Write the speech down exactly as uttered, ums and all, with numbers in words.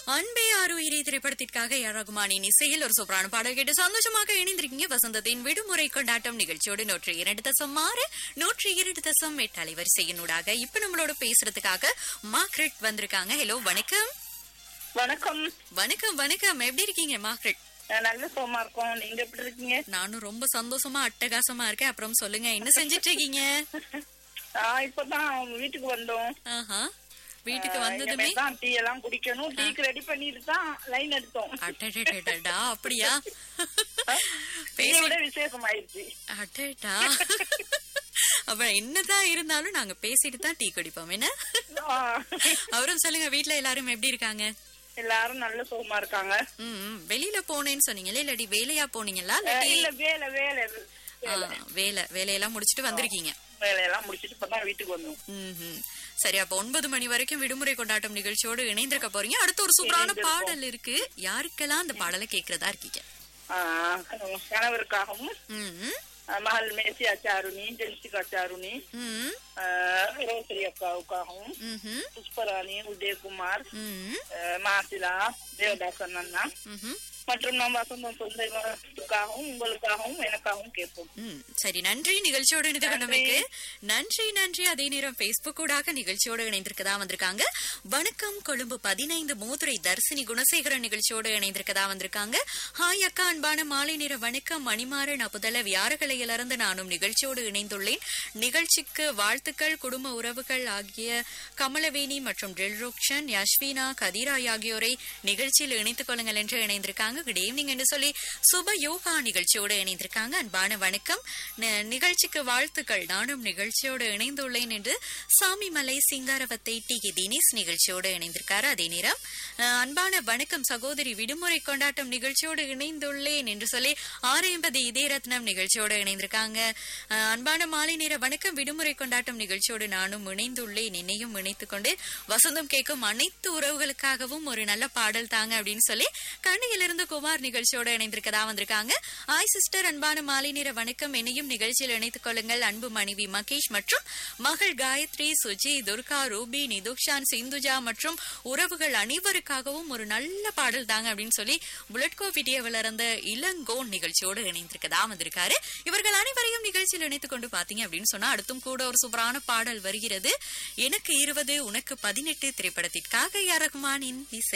அன்பே ஆறுயிரி திரைப்படத்திற்காக A R ரகுமானின் இசையில் ஒரு சூப்பரான பாடல் கேட்டு சந்தோஷமாக இணைந்திருக்கீங்க. வசந்தத்தின் விடுமுறை கொண்டாட்டம் நிகழ்ச்சியோடு நூற்றி இரண்டு தசம் ஆறு நூற்றி இரண்டு தசம் எட்டு அலைவரிசையினூடாக இப்ப நம்மளோட பேசுறதுக்காக மார்க்ரெட் வந்திருக்காங்க. ஹலோ, வணக்கம். வணக்கம். வணக்கம் வணக்கம் எப்படி இருக்கீங்க மார்க்ரெட்? நல்ல சோமா இருக்கோம். நீங்க எப்படி இருக்கீங்க? நானும் ரொம்ப சந்தோஷமா அட்டகாசமா இருக்கேன். அப்புறம் சொல்லுங்க, என்ன செஞ்சிட்டு இருக்கீங்க? இப்பதான் வீட்டுக்கு வந்தோம். ஆஹா, வீட்டுக்கு வந்ததுமே டீ எல்லாம் குடிக்கணும். டீக்கு ரெடி பண்ணிட்டு தான் லைன் எடுத்தோம். அடடடடா, அப்படியா? பேச விசேஷம் ஆயிடுச்சு. அடடா, அப்ப என்னதான் இருந்தாலும் நாங்க பேசிட்டு தான் டீ குடிப்போம். என்ன அவரும் சொல்லுங்க, வீட்டுல எல்லாரும் எப்படி இருக்காங்க? எல்லாரும் நல்ல சுகமா இருக்காங்க. ம், வெளியில போனேன்னு சொன்னீங்களே, இல்லாட்டி வேலையா போனீங்களா? இல்ல, வேலை வேலை வேலை வேலையெல்லாம் முடிச்சிட்டு வந்திருக்கீங்க. வேலையெல்லாம் முடிச்சிட்டு இப்பதான் வீட்டுக்கு வந்தோம். ம், சரி. அப்ப ஒன்பது மணி வரைக்கும் விடுமுறை கொண்டாட்டம் நிகழ்ச்சியோடு இணைந்திருக்க போறீங்க. அடுத்து ஒரு சூப்பரான பாடல் இருக்கு. யாருக்கெல்லாம் அந்த பாடலை கேக்குறதா இருக்கீங்க? கணவருக்காகவும், ம், மகள் மேசி அச்சாருணி, ஜென்சிகா அச்சாருணி, ரோசரி அக்காவுக்காகவும், புஷ்பராணி, உதயகுமார், மாசிலா, தேவதாசன் அண்ணா மற்றும் நம் வசந்தம் சொந்தக்காகவும் உங்களுக்காகவும் எனக்காகவும் கேட்போம். சரி, நன்றி. நிகழ்ச்சியோடு இணைந்து கொண்டமைக்கு நன்றி நன்றி. அதே நேரம் பேஸ்புக் ஊடாக நிகழ்ச்சியோடு இணைந்திருக்கதா வந்திருக்காங்க. வணக்கம் கொழும்பு பதினைந்து மோதுரை தர்சினி குணசேகரன் நிகழ்ச்சியோடு இணைந்திருக்கதா வந்திருக்காங்க. ஹாய் அக்கா, அன்பான மாலை நேர வணக்கம். மணிமாறன் அப்புதல வியாரகலையிலிருந்து நானும் நிகழ்ச்சியோடு இணைந்துள்ளேன். நிகழ்ச்சிக்கு வாழ்த்துக்கள். குடும்ப உறவுகள் ஆகிய கமலவேணி மற்றும் டெல்ரோக்ஷன், யஸ்வினா, கதிராய் ஆகியோரை நிகழ்ச்சியில் இணைத்துக் கொள்ளுங்கள் என்று இணைந்திருக்காங்க. குட் ஈவினிங் என்று சொல்லி சுப யோகா நிகழ்ச்சியோடு இணைந்திருக்காங்க. அன்பான வணக்கம், நிகழ்ச்சிக்கு வாழ்த்துக்கள். நானும் நிகழ்ச்சியோடு இணைந்துள்ளேன் என்று சாமிமலை சிங்காரவத்தை டி கே தினேஷ் நிகழ்ச்சியோடு இணைந்திருக்காரு. அதே நேரம் அன்பான வணக்கம் சகோதரி, விடுமுறை கொண்டாட்டம் நிகழ்ச்சியோடு இணைந்துள்ளேன் என்று சொல்லி ஆரையம்பதி இதயரத்னம் நிகழ்ச்சியோடு இணைந்திருக்காங்க. அன்பான மாலை நேர வணக்கம், விடுமுறை கொண்டாட்டம் நிகழ்ச்சியோடு நானும் இணைந்துள்ளேன். என்னையும் இணைத்துக் கொண்டு வசந்தம் கேட்கும் அனைத்து உறவுகளுக்காகவும் ஒரு நல்ல பாடல் தாங்க அப்படின்னு சொல்லி கண்ணியிலிருந்து குமார் நிகழ்ச்சியோட இணைந்திருக்கதா வந்திருக்காங்க. ஆய் சிஸ்டர், அன்பான மாலை நேர வணக்கம். என்னையும் நிகழ்ச்சியில் இணைத்துக் கொள்ளுங்கள். அன்பு மனைவி மகேஷ் மற்றும் மகள் காயத்ரி, சுஜி, துர்கா, ரூபி, நிதுக்ஷான், சிந்துஜா மற்றும் உறவுகள் அனைவருக்காகவும் ஒரு நல்ல பாடல் தாங்க அப்படின்னு சொல்லி புல்லட்கோ வீடியோவில் இருந்த இளங்கோன் நிகழ்ச்சியோடு இணைந்திருக்கதா வந்திருக்காரு. இவர்கள் அனைவரையும் நிகழ்ச்சியில் இணைத்துக் கொண்டு பாத்தீங்க அப்படின்னு சொன்னா அடுத்தும் கூட ஒரு சூப்பரான பாடல் வருகிறது. எனக்கு இருபது உனக்கு பதினெட்டு திரைப்படத்திற்காக ஏ ஆர் ரகுமானின் இசை.